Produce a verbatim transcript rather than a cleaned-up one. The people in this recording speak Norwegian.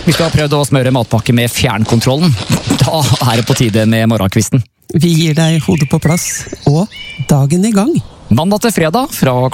Hvis du har prøvd å smøre matpakke med fjernkontrollen, da er det på tide med morgenkvisten. Vi gir deg hodet på plass og dagen i gang. Mandag til fredag fra